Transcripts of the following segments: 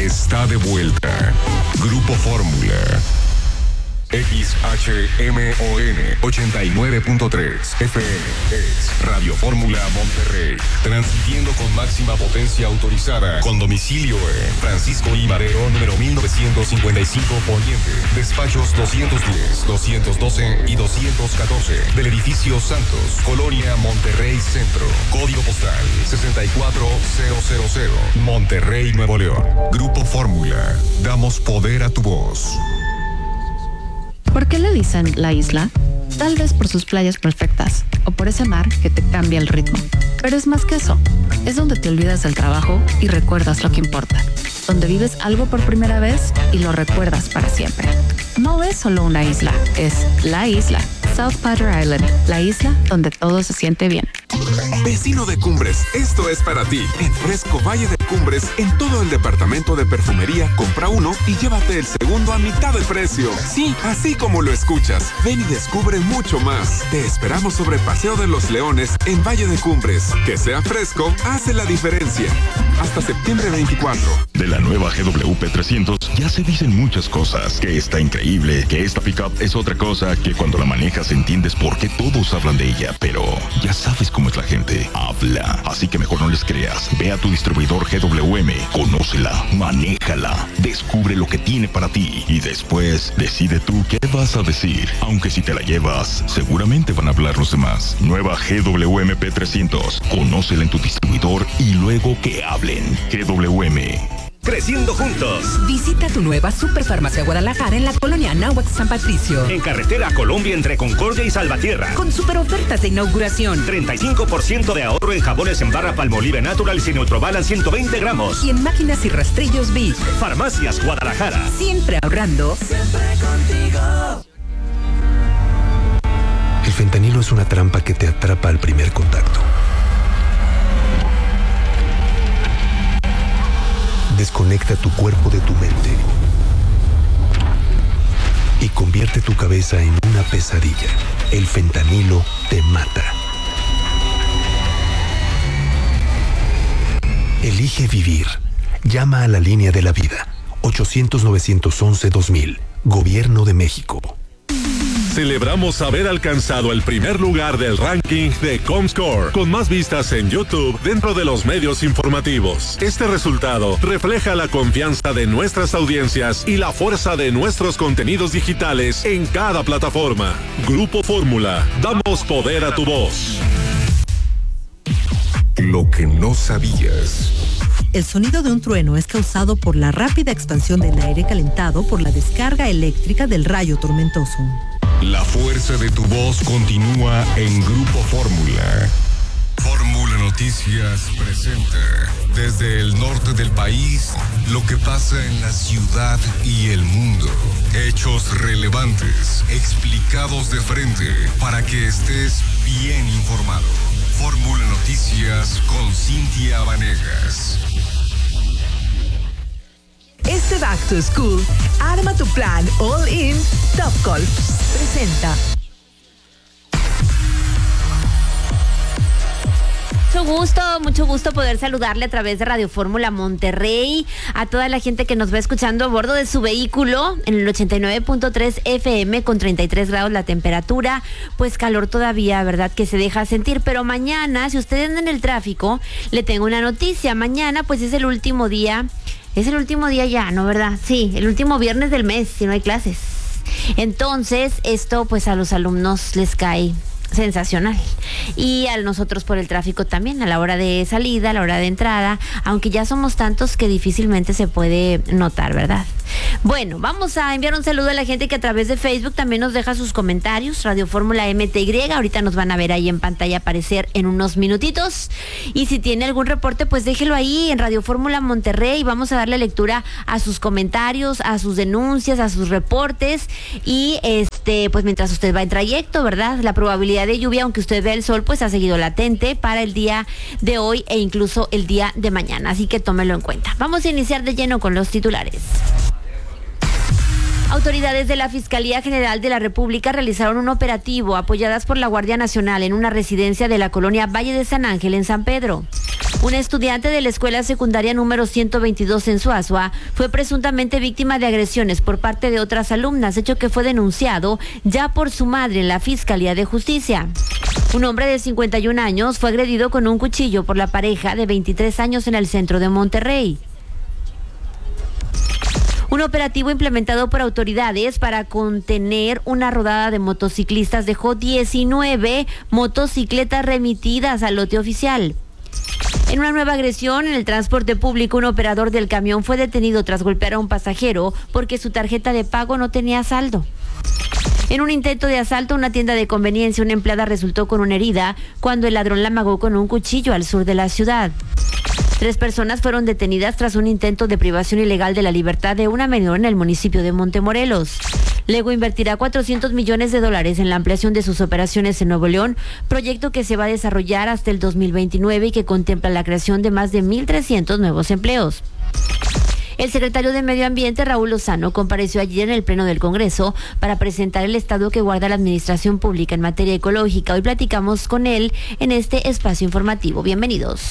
está de vuelta. Grupo Fórmula. XHMON 89.3 FM es Radio Fórmula Monterrey, transmitiendo con máxima potencia autorizada, con domicilio en Francisco I. Madero, número 1955 Poniente, despachos 210, 212 y 214 del edificio Santos, Colonia Monterrey Centro, código postal 64000, Monterrey, Nuevo León. Grupo Fórmula, damos poder a tu voz. ¿Por qué le dicen la isla? Tal vez por sus playas perfectas o por ese mar que te cambia el ritmo. Pero es más que eso. Es donde te olvidas del trabajo y recuerdas lo que importa. Donde vives algo por primera vez y lo recuerdas para siempre. No es solo una isla, es la isla. South Padre Island, la isla donde todo se siente bien. Vecino de Cumbres, esto es para ti. En Fresco Valle de Cumbres, en todo el departamento de perfumería, compra uno y llévate el segundo a mitad de precio. Sí, así como lo escuchas. Ven y descubre mucho más. Te esperamos sobre Paseo de los Leones, en Valle de Cumbres. Que sea fresco, hace la diferencia. Hasta septiembre 24. De la nueva GWP 300 ya se dicen muchas cosas. Que está increíble, que esta pickup es otra cosa, que cuando la manejas entiendes por qué todos hablan de ella, pero ya sabes cómo es la gente. Habla, así que mejor no les creas. Ve a tu distribuidor GWM, conócela, manéjala, descubre lo que tiene para ti y después decide tú qué vas a decir. Aunque si te la llevas, seguramente van a hablar los demás. Nueva GWM P300, conócela en tu distribuidor y luego que hablen. GWM. Creciendo juntos. Visita tu nueva Superfarmacia Guadalajara en la colonia Anáhuac San Patricio. En carretera Colombia entre Concordia y Salvatierra. Con super ofertas de inauguración. 35% de ahorro en jabones en barra Palmolive Naturals y Neutrobalan 120 gramos. Y en máquinas y rastrillos Big. Farmacias Guadalajara. Siempre ahorrando. Siempre contigo. El fentanilo es una trampa que te atrapa al primer contacto. Desconecta tu cuerpo de tu mente y convierte tu cabeza en una pesadilla. El fentanilo te mata. Elige vivir. Llama a la línea de la vida. 800-911-2000. Gobierno de México. Celebramos haber alcanzado el primer lugar del ranking de Comscore, con más vistas en YouTube dentro de los medios informativos. Este resultado refleja la confianza de nuestras audiencias y la fuerza de nuestros contenidos digitales en cada plataforma. Grupo Fórmula, damos poder a tu voz. Lo que no sabías. El sonido de un trueno es causado por la rápida expansión del aire calentado por la descarga eléctrica del rayo tormentoso. La fuerza de tu voz continúa en Grupo Fórmula. Fórmula Noticias presenta desde el norte del país lo que pasa en la ciudad y el mundo. Hechos relevantes, explicados de frente para que estés bien informado. Fórmula Noticias con Cintia Vanegas. Este Back to School, arma tu plan All In. Topgolf presenta. Mucho gusto poder saludarle a través de Radio Fórmula Monterrey, a toda la gente que nos va escuchando a bordo de su vehículo en el 89.3 FM con 33 grados la temperatura, pues calor todavía, ¿verdad? Que se deja sentir, pero mañana, si usted anda en el tráfico, le tengo una noticia. Mañana pues es el último día ya, ¿no, verdad? Sí, el último viernes del mes, si no hay clases. Entonces, esto pues a los alumnos les cae sensacional. Y a nosotros por el tráfico también, a la hora de salida, a la hora de entrada, aunque ya somos tantos que difícilmente se puede notar, ¿verdad? Bueno, vamos a enviar un saludo a la gente que a través de Facebook también nos deja sus comentarios. Radio Fórmula MTY, ahorita nos van a ver ahí en pantalla aparecer en unos minutitos. Y si tiene algún reporte, pues déjelo ahí en Radio Fórmula Monterrey. Vamos a darle lectura a sus comentarios, a sus denuncias, a sus reportes. Y pues mientras usted va en trayecto, ¿verdad? La probabilidad de lluvia, aunque usted vea el sol, pues ha seguido latente para el día de hoy e incluso el día de mañana. Así que tómelo en cuenta. Vamos a iniciar de lleno con los titulares. Autoridades de la Fiscalía General de la República realizaron un operativo apoyadas por la Guardia Nacional en una residencia de la colonia Valle de San Ángel en San Pedro. Una estudiante de la escuela secundaria número 122 en Suazua fue presuntamente víctima de agresiones por parte de otras alumnas, hecho que fue denunciado ya por su madre en la Fiscalía de Justicia. Un hombre de 51 años fue agredido con un cuchillo por la pareja de 23 años en el centro de Monterrey. Un operativo implementado por autoridades para contener una rodada de motociclistas dejó 19 motocicletas remitidas al lote oficial. En una nueva agresión en el transporte público, un operador del camión fue detenido tras golpear a un pasajero porque su tarjeta de pago no tenía saldo. En un intento de asalto a una tienda de conveniencia, una empleada resultó con una herida cuando el ladrón la amagó con un cuchillo al sur de la ciudad. 3 personas fueron detenidas tras un intento de privación ilegal de la libertad de una menor en el municipio de Montemorelos. Lego invertirá $400 millones en la ampliación de sus operaciones en Nuevo León, proyecto que se va a desarrollar hasta el 2029 y que contempla la creación de más de 1,300 nuevos empleos. El secretario de Medio Ambiente, Raúl Lozano, compareció ayer en el Pleno del Congreso para presentar el estado que guarda la administración pública en materia ecológica. Hoy platicamos con él en este espacio informativo. Bienvenidos.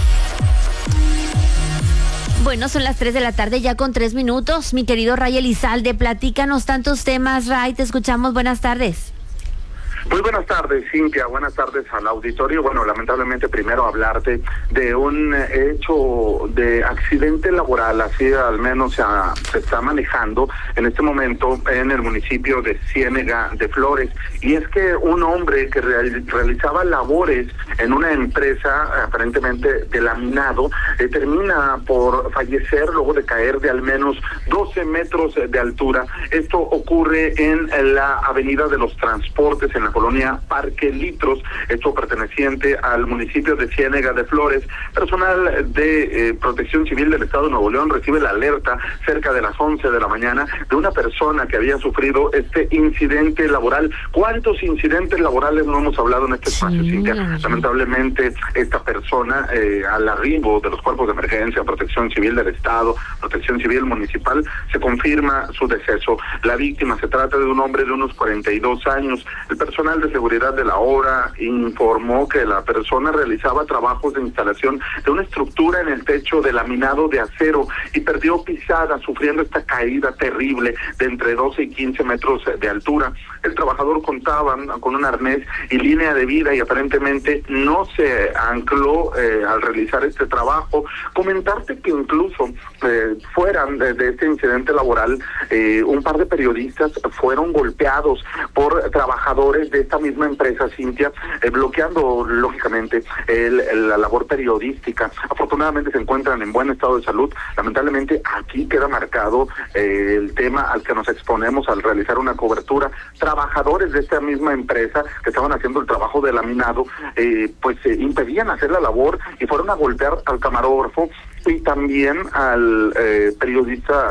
Bueno, son las 3 de la tarde, ya con 3 minutos. Mi querido Ray Elizalde, platícanos tantos temas. Ray, te escuchamos. Buenas tardes. Muy buenas tardes, Cintia. Buenas tardes al auditorio. Bueno, lamentablemente primero hablarte de un hecho de accidente laboral, así al menos se está manejando en este momento en el municipio de Ciénega de Flores. Y es que un hombre que realizaba labores en una empresa aparentemente de laminado termina por fallecer luego de caer de al menos 12 metros de altura. Esto ocurre en la Avenida de los Transportes, en la colonia Parque Litros, esto perteneciente al municipio de Ciénega de Flores. Personal de Protección Civil del Estado de Nuevo León recibe la alerta cerca de las 11 de la mañana de una persona que había sufrido este incidente laboral. ¿Cuántos incidentes laborales no hemos hablado en este espacio, Cintia? Lamentablemente, esta persona, al arribo de los cuerpos de emergencia, Protección Civil del Estado, Protección Civil Municipal, se confirma su deceso. La víctima se trata de un hombre de unos 42 años. El personal de seguridad de la obra informó que la persona realizaba trabajos de instalación de una estructura en el techo de laminado de acero y perdió pisada, sufriendo esta caída terrible de entre 12 y 15 metros de altura. El trabajador contaba con un arnés y línea de vida y aparentemente no se ancló al realizar este trabajo. Comentarte que incluso fueran de este incidente laboral, un par de periodistas fueron golpeados por trabajadores de esta misma empresa, Cintia, bloqueando lógicamente la labor periodística. Afortunadamente se encuentran en buen estado de salud. Lamentablemente aquí queda marcado el tema al que nos exponemos al realizar una cobertura. Trabajadores de esta misma empresa que estaban haciendo el trabajo de laminado, impedían hacer la labor y fueron a golpear al camarógrafo y también al periodista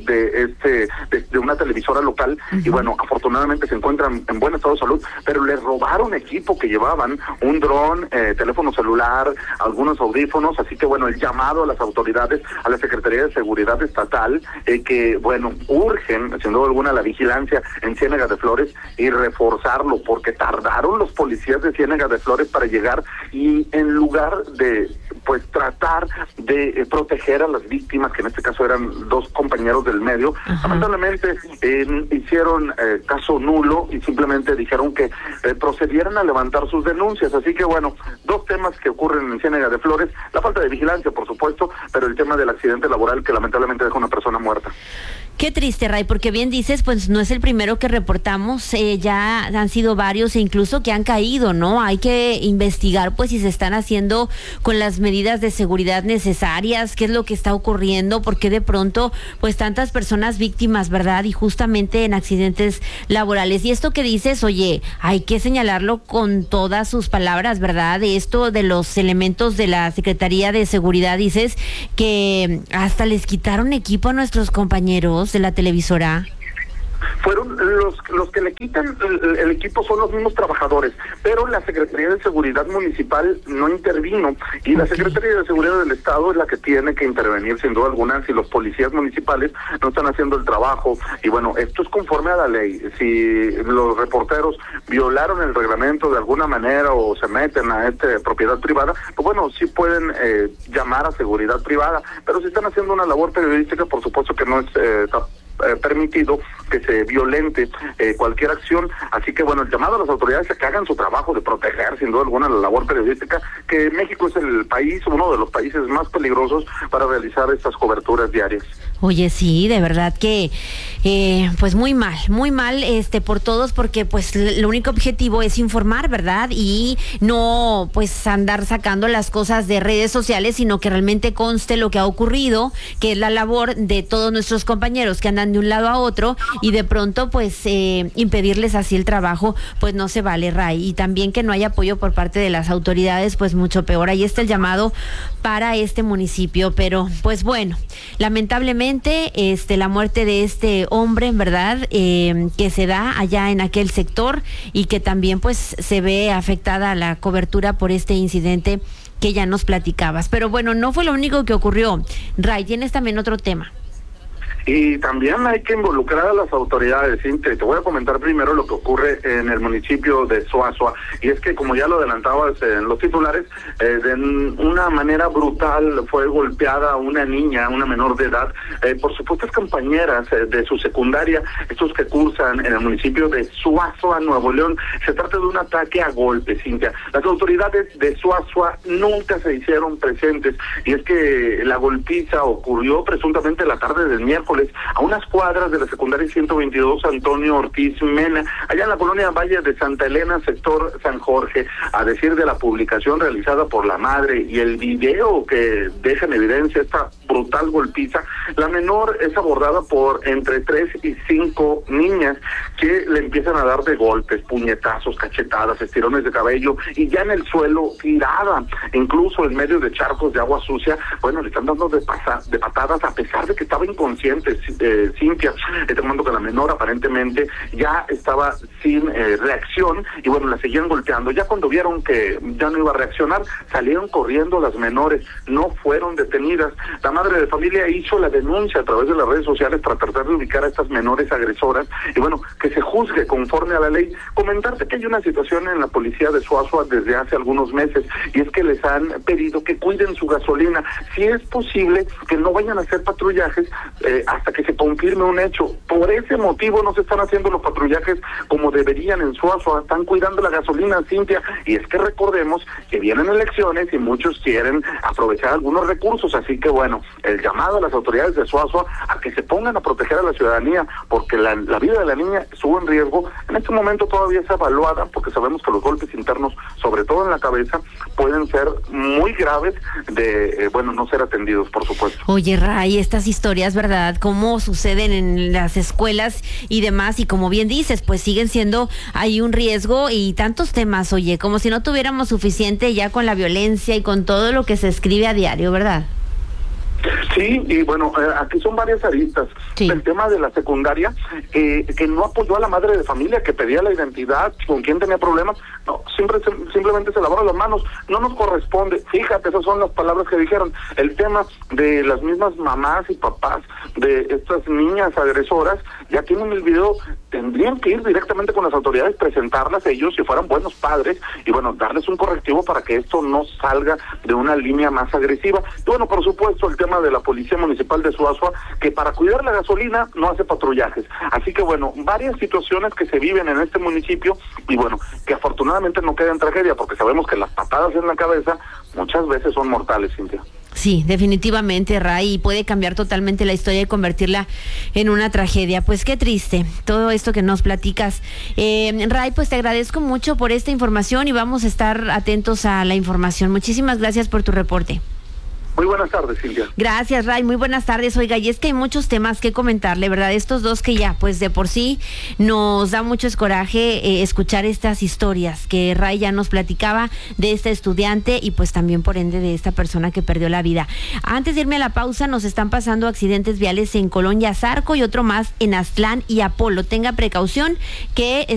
de una televisora local. Y bueno, afortunadamente se encuentran en buen estado de salud, pero les robaron equipo que llevaban, un dron, teléfono celular, algunos audífonos. Así que bueno, el llamado a las autoridades, a la Secretaría de Seguridad Estatal, que bueno, urgen sin duda alguna la vigilancia en Ciénega de Flores y reforzarlo, porque tardaron los policías de Ciénega de Flores para llegar, y en lugar de tratar de proteger a las víctimas, que en este caso eran 2 compañeros del medio, lamentablemente hicieron caso nulo y simplemente dijeron que procedieran a levantar sus denuncias. Así que bueno, 2 temas que ocurren en Ciénega de Flores: la falta de vigilancia, por supuesto, pero el tema del accidente laboral que lamentablemente deja una persona muerta. Qué triste, Ray, porque bien dices, pues no es el primero que reportamos, ya han sido varios e incluso que han caído, ¿no? Hay que investigar pues si se están haciendo con las medidas de seguridad necesarias, qué es lo que está ocurriendo, porque de pronto pues tantas personas víctimas, ¿verdad? Y justamente en accidentes laborales. Y esto que dices, oye, hay que señalarlo con todas sus palabras, ¿verdad? De esto de los elementos de la Secretaría de Seguridad, dices que hasta les quitaron equipo a nuestros compañeros de la televisora. Fueron los que le quitan el equipo son los mismos trabajadores, pero la Secretaría de Seguridad Municipal no intervino, y la Secretaría de Seguridad del Estado es la que tiene que intervenir sin duda alguna si los policías municipales no están haciendo el trabajo. Y bueno, esto es conforme a la ley. Si los reporteros violaron el reglamento de alguna manera o se meten a propiedad privada, pues bueno, sí pueden llamar a seguridad privada, pero si están haciendo una labor periodística, por supuesto que no es permitido que se violente cualquier acción. Así que bueno, el llamado a las autoridades a que hagan su trabajo de proteger sin duda alguna la labor periodística, que México es el país, uno de los países más peligrosos para realizar estas coberturas diarias. Oye, sí, de verdad que pues muy mal por todos, porque pues el único objetivo es informar, ¿verdad? Y no pues andar sacando las cosas de redes sociales, sino que realmente conste lo que ha ocurrido, que es la labor de todos nuestros compañeros que andan de un lado a otro, y de pronto pues impedirles así el trabajo, pues no se vale, Ray. Y también que no haya apoyo por parte de las autoridades, pues mucho peor. Ahí está el llamado para este municipio, pero pues bueno, lamentablemente la muerte de este hombre, en verdad, que se da allá en aquel sector, y que también pues se ve afectada la cobertura por este incidente que ya nos platicabas. Pero bueno, no fue lo único que ocurrió. Ray, tienes también otro tema. Y también hay que involucrar a las autoridades, Cintia. Te voy a comentar primero lo que ocurre en el municipio de Suazua, y es que, como ya lo adelantabas en los titulares, de una manera brutal fue golpeada una niña, una menor de edad, por supuestas compañeras de su secundaria, estos que cursan en el municipio de Suazua, Nuevo León. Se trata de un ataque a golpes, Cintia. Las autoridades de Suazua nunca se hicieron presentes, y es que la golpiza ocurrió presuntamente la tarde del miércoles a unas cuadras de la secundaria 122 Antonio Ortiz Mena, allá en la colonia Valle de Santa Elena, sector San Jorge. A decir de la publicación realizada por la madre y el video que deja en evidencia esta brutal golpiza, la menor es abordada por entre 3 y 5 niñas que le empiezan a dar de golpes, puñetazos, cachetadas, estirones de cabello, y ya en el suelo tirada, incluso en medio de charcos de agua sucia. Bueno, le están dando de patadas a pesar de que estaba inconsciente, Cintia. Te mando que la menor aparentemente ya estaba sin reacción, y bueno, la seguían golpeando. Ya cuando vieron que ya no iba a reaccionar, salieron corriendo las menores, no fueron detenidas. La madre de familia hizo la denuncia a través de las redes sociales para tratar de ubicar a estas menores agresoras, y bueno, que se juzgue conforme a la ley. Comentarte que hay una situación en la policía de Suazua desde hace algunos meses, y es que les han pedido que cuiden su gasolina. Si es posible, que no vayan a hacer patrullajes hasta que se confirme un hecho. Por ese motivo no se están haciendo los patrullajes como deberían en Suazua. Están cuidando la gasolina, Cintia, y es que recordemos que vienen elecciones y muchos quieren aprovechar algunos recursos. Así que bueno, el llamado a las autoridades de Suazua a que se pongan a proteger a la ciudadanía, porque la vida de la niña estuvo en riesgo. En este momento todavía es evaluada, porque sabemos que los golpes internos, sobre todo en la cabeza, pueden ser muy graves de, no ser atendidos, por supuesto. Oye, Ray, estas historias, ¿verdad?, cómo suceden en las escuelas y demás, y como bien dices, pues siguen siendo ahí un riesgo, y tantos temas, oye, como si no tuviéramos suficiente ya con la violencia y con todo lo que se escribe a diario, ¿verdad? Sí, y bueno, aquí son varias aristas. Sí. El tema de la secundaria, que no apoyó a la madre de familia que pedía la identidad, con quién tenía problemas. No, simplemente se lavaron las manos. No nos corresponde. Fíjate, esas son las palabras que dijeron. El tema de las mismas mamás y papás de estas niñas agresoras, ya tienen el video. Tendrían que ir directamente con las autoridades, presentarlas ellos si fueran buenos padres, y bueno, darles un correctivo para que esto no salga de una línea más agresiva. Y bueno, por supuesto, el tema de la Policía Municipal de Suazua, que para cuidar la gasolina no hace patrullajes. Así que bueno, varias situaciones que se viven en este municipio, y bueno, que afortunadamente no quedan tragedia, porque sabemos que las patadas en la cabeza muchas veces son mortales, Cintia. Sí, definitivamente, Ray, y puede cambiar totalmente la historia y convertirla en una tragedia. Pues qué triste todo esto que nos platicas. Ray, pues te agradezco mucho por esta información, y vamos a estar atentos a la información. Muchísimas gracias por tu reporte. Muy buenas tardes, Cintia. Gracias, Ray. Muy buenas tardes. Oiga, y es que hay muchos temas que comentarle, ¿verdad? Estos dos que ya, pues de por sí nos da mucho coraje escuchar estas historias que Ray ya nos platicaba de esta estudiante y pues también por ende de esta persona que perdió la vida. Antes de irme a la pausa, nos están pasando accidentes viales en Colón y Azarco y otro más en Aztlán y Apolo. Tenga precaución que